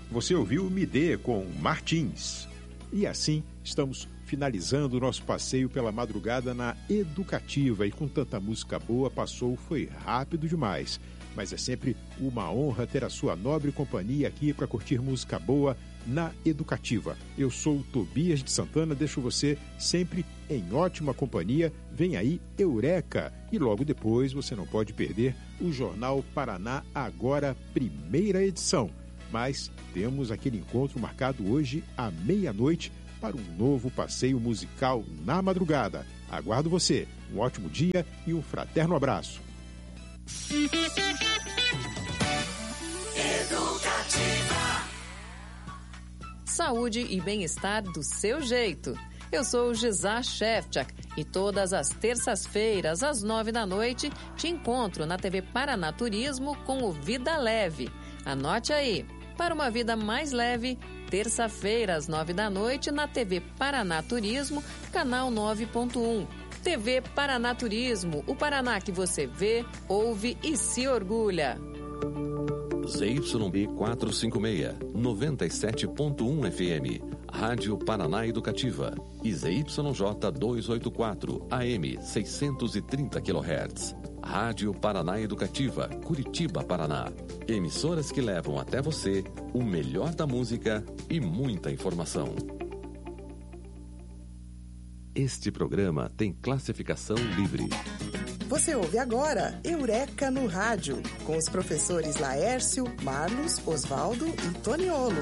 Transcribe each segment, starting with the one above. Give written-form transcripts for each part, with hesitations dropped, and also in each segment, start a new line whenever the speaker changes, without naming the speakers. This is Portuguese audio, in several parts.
você ouviu Me Dê com Martins. E assim estamos finalizando o nosso passeio pela madrugada na Educativa. E com tanta música boa, foi rápido demais. Mas é sempre uma honra ter a sua nobre companhia aqui para curtir música boa na Educativa. Eu sou o Tobias de Santana, deixo você sempre em ótima companhia. Vem aí Eureka e logo depois você não pode perder o Jornal Paraná Agora, primeira edição. Mas temos aquele encontro marcado hoje à meia-noite para um novo passeio musical na madrugada. Aguardo você. Um ótimo dia e um fraterno abraço.
Educativa. Saúde e bem-estar do seu jeito. Eu sou Gisá Shefchak e todas as terças-feiras, às 9h, te encontro na TV Paraná Turismo com o Vida Leve. Anote aí, para uma vida mais leve, terça-feira, às 9h, na TV Paraná Turismo, canal 9.1. TV Paraná Turismo, o Paraná que você vê, ouve e se orgulha.
ZYB 456, 97.1 FM, Rádio Paraná Educativa. E ZYJ 284, AM 630 kHz. Rádio Paraná Educativa, Curitiba, Paraná. Emissoras que levam até você o melhor da música e muita informação. Este programa tem classificação livre.
Você ouve agora Eureka no Rádio, com os professores Laércio, Marlos, Osvaldo e Toniolo.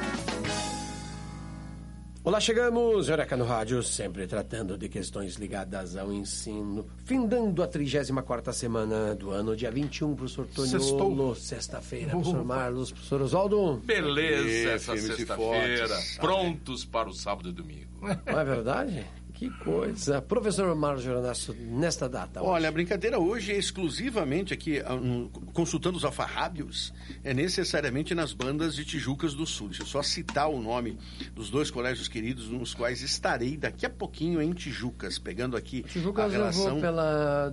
Olá, chegamos, Eureka no Rádio, sempre tratando de questões ligadas ao ensino. Findando a 34ª semana do ano, dia 21, professor Toniolo, sexta-feira, professor Marlos, professor Osvaldo.
Beleza, essa sexta-feira, prontos para o sábado e domingo.
Não é verdade? Que coisa. Professor Marlos Geronasso, nesta data hoje.
Olha, a brincadeira hoje é exclusivamente aqui, consultando os alfarrábios, é necessariamente nas bandas de Tijucas do Sul. Deixa eu só citar o nome dos dois colégios queridos, nos quais estarei daqui a pouquinho em Tijucas, pegando aqui
Tijucas a relação... eu vou pela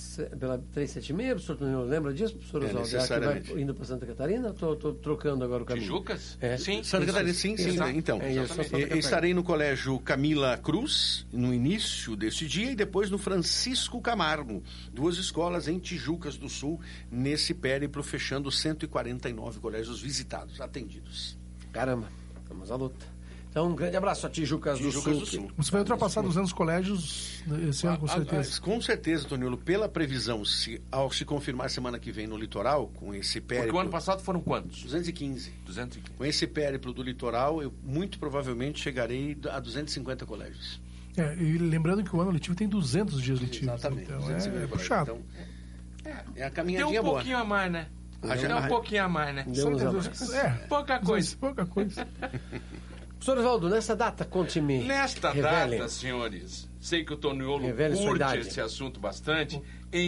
376, professor Toniolo, lembra disso, professor Osvaldo?
Necessariamente.
Vai indo para Santa Catarina? Estou trocando agora o caminho.
Tijucas?
É.
Sim. Santa Catarina, sim. Então, estarei no colégio Camila Cruz, no início deste dia, e depois no Francisco Camargo, duas escolas em Tijucas do Sul, nesse périplo, fechando 149 colégios visitados, atendidos.
Caramba, vamos à luta. Então, um grande abraço a Tijucas do Sul.
Você vai ultrapassar 200 colégios esse ano, com certeza.
Com certeza, Toniolo, pela previsão, ao se confirmar semana que vem no litoral, com esse périplo...
Porque o ano passado foram quantos?
215.
215.
Com esse périplo do litoral, eu muito provavelmente chegarei a 250 colégios.
E lembrando que o ano letivo tem 200 dias letivos.
Exatamente.
Então é puxado.
Então, é a caminhadinha
boa. Tem um pouquinho
boa.
A mais, né? Um pouquinho a mais, né? Pouca coisa.
Pouca coisa.
Professor Osvaldo, nessa data, conte-me.
Nesta data, senhores, sei que o Toniolo curte esse assunto bastante. Em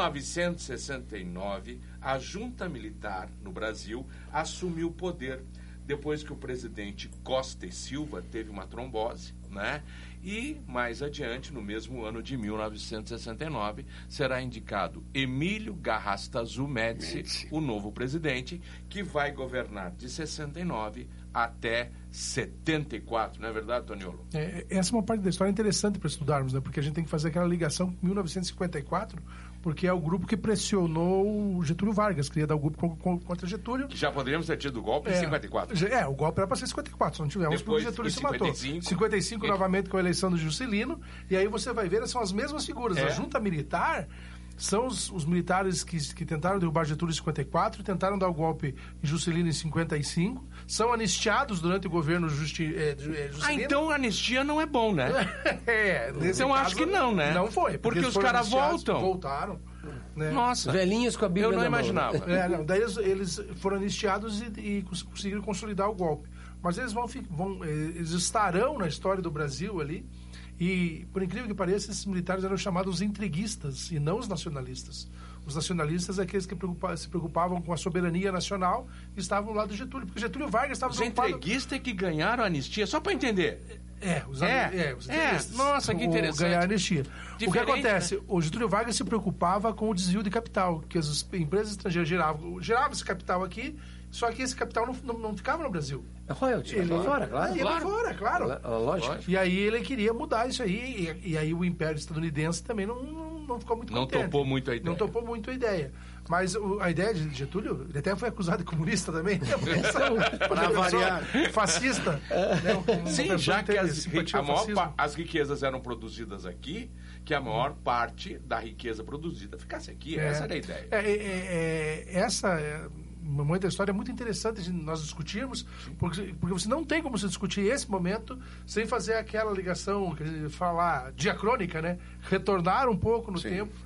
1969, a junta militar no Brasil assumiu o poder depois que o presidente Costa e Silva teve uma trombose, né? E, mais adiante, no mesmo ano de 1969, será indicado Emílio Garrastazu Médici, o novo presidente, que vai governar de 69 até 74, não é verdade, Toniolo?
Essa é uma parte da história interessante para estudarmos, né? Porque a gente tem que fazer aquela ligação com 1954, porque é o grupo que pressionou o Getúlio Vargas, queria dar o golpe contra Getúlio.
Que já poderíamos ter tido o golpe em 54.
O golpe era para ser 54, só não tivemos, porque o Getúlio se matou. 55 novamente com a eleição do Juscelino, e aí você vai ver, são as mesmas figuras. A junta militar são os militares que tentaram derrubar Getúlio em 54, tentaram dar o golpe em Juscelino em 55, são anistiados durante o governo Juscelino.
Então a anistia não é bom, né?
Então
acho que não, né?
Não foi.
Porque os caras
voltaram. Né?
Nossa.
Velhinhos com a Bíblia.
Eu não imaginava.
Daí eles foram anistiados e conseguiram consolidar o golpe. Mas eles eles estarão na história do Brasil ali. E, por incrível que pareça, esses militares eram chamados entreguistas e não os nacionalistas. Os nacionalistas é aqueles que se preocupavam com a soberania nacional e estavam ao lado do Getúlio, porque Getúlio Vargas estava preocupado...
Os entreguistas que ganharam a anistia, só para entender.
Os entreguistas.
Nossa, que interessante.
Ganhar a anistia.
Diferente,
o que acontece?
Né?
O Getúlio Vargas se preocupava com o desvio de capital, que as empresas estrangeiras geravam esse capital aqui Só que esse capital não ficava no Brasil.
Royalty, ele ia fora, claro.
Ia fora, claro.
Lógico.
E aí ele queria mudar isso aí, e aí o Império Estadunidense também não ficou muito contente.
Não topou muito a ideia.
Não topou muito a ideia. Mas a ideia de Getúlio, ele até foi acusado de comunista também, né?
Para variar.
Fascista. Né?
Sim, já que as riquezas eram produzidas aqui, que a maior parte da riqueza produzida ficasse aqui. Essa era a ideia.
Essa momento da história é muito interessante de nós discutirmos, porque você não tem como se discutir esse momento sem fazer aquela ligação, falar diacrônica, né? Retornar um pouco no tempo